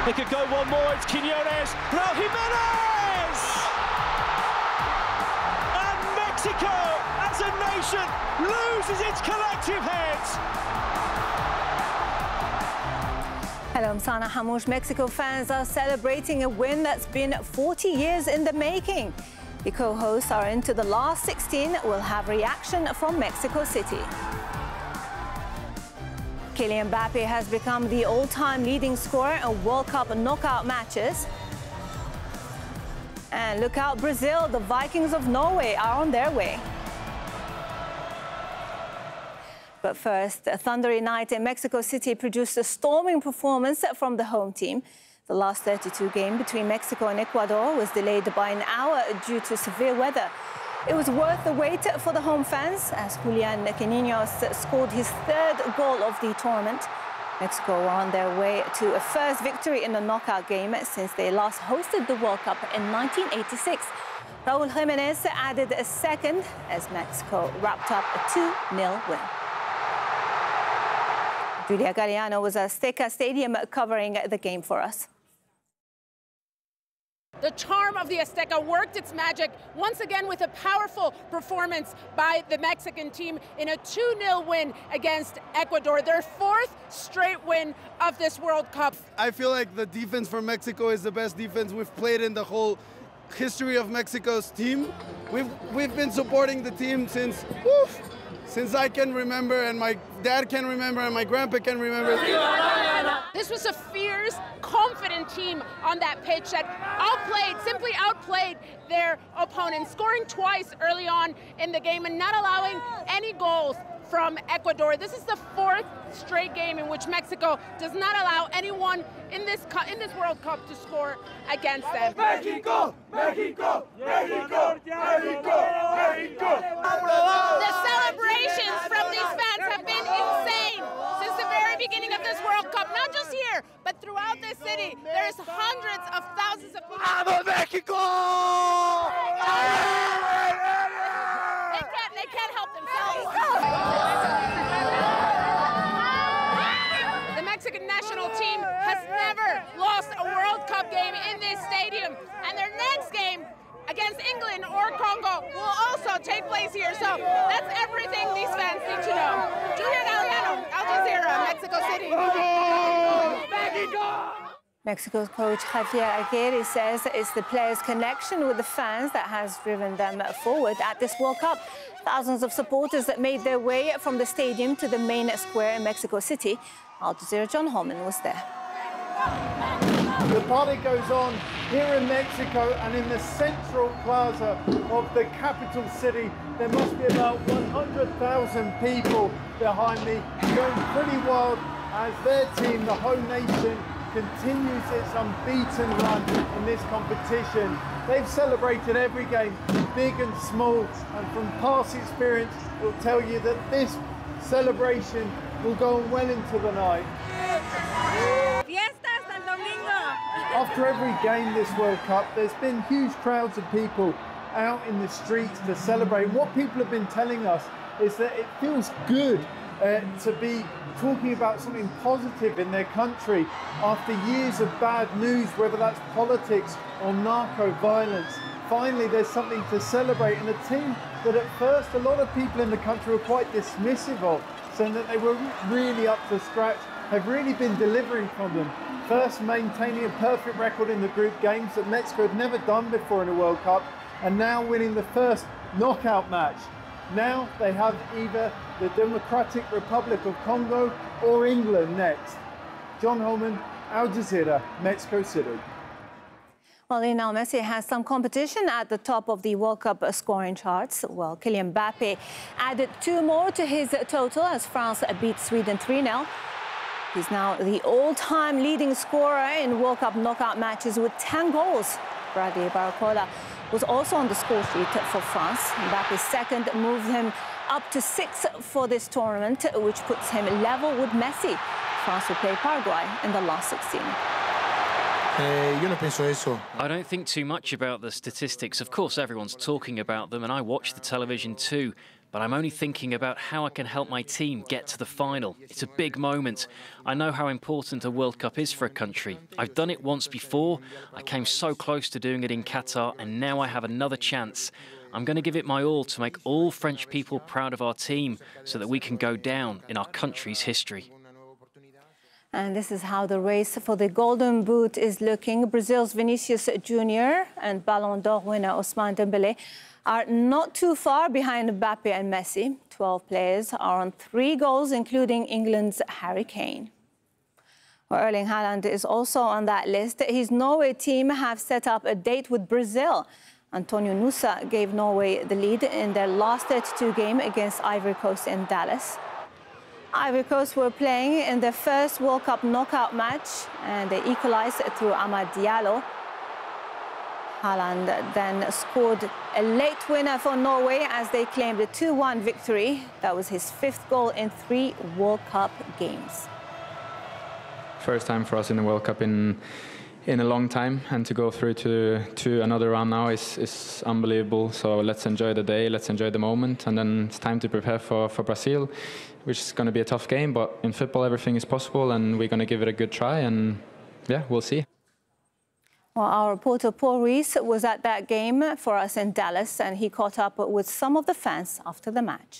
They could go one more. It's Quiñones. Raúl Jiménez! And Mexico, as a nation, loses its collective heads. Hello, I'm Sana Hamouche. Mexico fans are celebrating a win that's been 40 years in the making. The co-hosts are into the last 16. We'll have reaction from Mexico City. Kylian Mbappe has become the all-time leading scorer in World Cup knockout matches. And look out, Brazil, the Vikings of Norway are on their way. But first, a thundery night in Mexico City produced a storming performance from the home team. The last 32 game between Mexico and Ecuador was delayed by an hour due to severe weather. It was worth the wait for the home fans as Julián Quiñones scored his third goal of the tournament. Mexico were on their way to a first victory in a knockout game since they last hosted the World Cup in 1986. Raúl Jiménez added a second as Mexico wrapped up a 2-0 win. Julia Galliano was at Azteca Stadium covering the game for us. The charm of the Azteca worked its magic once again with a powerful performance by the Mexican team in a 2-0 win against Ecuador, their fourth straight win of this World Cup. I feel like the defense for Mexico is the best defense we've played in the whole history of Mexico's team. We've been supporting the team since I can remember, and my dad can remember, and my grandpa can remember. This was a fierce, confident team on that pitch that simply outplayed their opponent, scoring twice early on in the game and not allowing any goals from Ecuador. This is the fourth straight game in which Mexico does not allow anyone in this World Cup to score against them. Mexico! Mexico! Mexico! Mexico! Mexico! The celebrations from these fans have been insane since the very beginning of this World Cup, not just here, but throughout this city. There's hundreds of thousands of people. ¡Vamos, México! They can't help themselves. The Mexican national team has never lost a World Cup game in this stadium, and their next game against England or Congo will also take place here. So that's everything these fans need to know. Julia Galliano, Al Jazeera, Mexico City. Mexico! Mexico's coach Javier Aguirre says it's the players' connection with the fans that has driven them forward at this World Cup. Thousands of supporters that made their way from the stadium to the main square in Mexico City. Al Jazeera John Holman was there. The party goes on here in Mexico, and in the central plaza of the capital city, there must be about 100,000 people behind me, going pretty wild as their team, the home nation, continues its unbeaten run in this competition. They've celebrated every game, big and small, and from past experience, it will tell you that this celebration will go on well into the night. After every game this World Cup, there's been huge crowds of people out in the streets to celebrate. What people have been telling us is that it feels good to be talking about something positive in their country after years of bad news, whether that's politics or narco violence. Finally, there's something to celebrate, and a team that at first a lot of people in the country were quite dismissive of, saying that they were really up to scratch, have really been delivering from them. First, maintaining a perfect record in the group games that Mexico had never done before in a World Cup, and now winning the first knockout match. Now they have either the Democratic Republic of Congo or England next. John Holman, Al Jazeera, Mexico City. Well, Lionel Messi has some competition at the top of the World Cup scoring charts. Well, Kylian Mbappe added 2 more to his total as France beat Sweden 3-0. He's now the all-time leading scorer in World Cup knockout matches with 10 goals. Bradley Barcola was also on the score sheet for France. Mbappe's second moved him up to 6 for this tournament, which puts him level with Messi. France will play Paraguay in the last 16. I don't think too much about the statistics. Of course, everyone's talking about them, and I watch the television too. but I'm only thinking about how I can help my team get to the final. It's a big moment. I know how important a World Cup is for a country. I've done it once before. I came so close to doing it in Qatar, and now I have another chance. I'm going to give it my all to make all French people proud of our team so that we can go down in our country's history. And this is how the race for the Golden Boot is looking. Brazil's Vinicius Jr. and Ballon d'Or winner Ousmane Dembélé are not too far behind Mbappe and Messi. 12 players are on 3 goals, including England's Harry Kane. Well, Erling Haaland is also on that list. His Norway team have set up a date with Brazil. Antonio Nusa gave Norway the lead in their last 32 game against Ivory Coast in Dallas. Ivory Coast were playing in their first World Cup knockout match, and they equalized through Amad Diallo. Haaland then scored a late winner for Norway as they claimed a 2-1 victory. That was his 5th goal in 3 World Cup games. First time for us in the World Cup in a long time, and to go through to another round now is unbelievable. So let's enjoy the day, let's enjoy the moment, and then it's time to prepare for Brazil, which is going to be a tough game, but in football everything is possible, and we're going to give it a good try, and yeah, we'll see. Well, our reporter Paul Rees was at that game for us in Dallas, and he caught up with some of the fans after the match.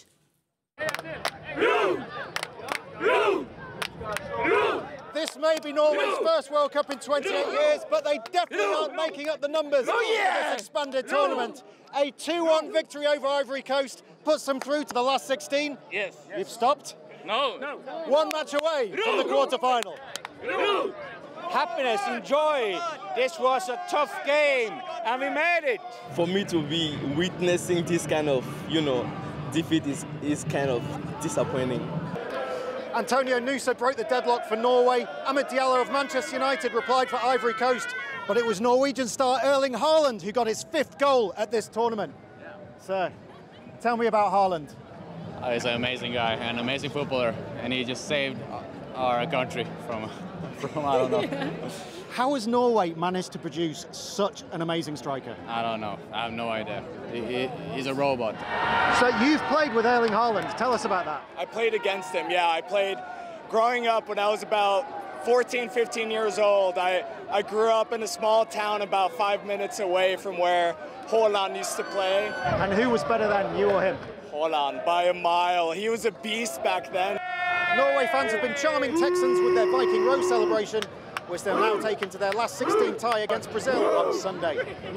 This may be Norway's first World Cup in 28 years, but they definitely aren't making up the numbers for this expanded tournament. A 2-1 victory over Ivory Coast puts them through to the last 16. Yes. You've stopped? No. One match away from the quarter-final. Happiness, enjoy. This was a tough game, and we made it. For me to be witnessing this kind of, defeat is kind of disappointing. Antonio Nusa broke the deadlock for Norway. Amad Diallo of Manchester United replied for Ivory Coast, but it was Norwegian star Erling Haaland who got his 5th goal at this tournament. Sir, tell me about Haaland. He's an amazing guy, an amazing footballer, and he just saved our country from I don't know. How has Norway managed to produce such an amazing striker? I don't know. I have no idea. He's a robot. So you've played with Erling Haaland. Tell us about that. I played against him, yeah. I played growing up when I was about 14, 15 years old. I grew up in a small town about 5 minutes away from where Haaland used to play. And who was better than you or him? Haaland, by a mile. He was a beast back then. Norway fans have been charming Texans with their Viking Row celebration, which they'll now take into their last 16 tie against Brazil on Sunday.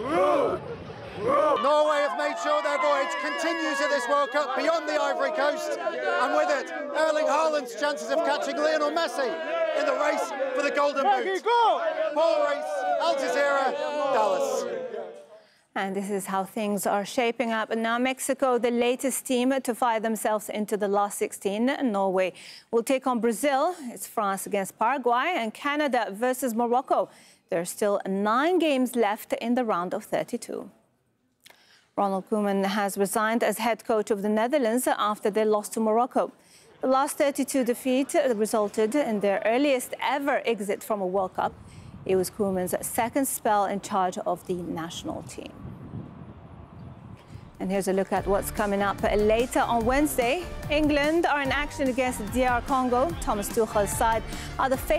Norway have made sure their voyage continues at this World Cup beyond the Ivory Coast, and with it, Erling Haaland's chances of catching Lionel Messi in the race for the Golden Boot. Paul Rees, Al Jazeera, Dallas. And this is how things are shaping up. Now, Mexico, the latest team to fire themselves into the last 16. Norway will take on Brazil. It's France against Paraguay and Canada versus Morocco. There are still 9 games left in the round of 32. Ronald Koeman has resigned as head coach of the Netherlands after they lost to Morocco. The last 32 defeat resulted in their earliest ever exit from a World Cup. It was Koeman's 2nd spell in charge of the national team. And here's a look at what's coming up later on Wednesday. England are in action against DR Congo. Thomas Tuchel's side are the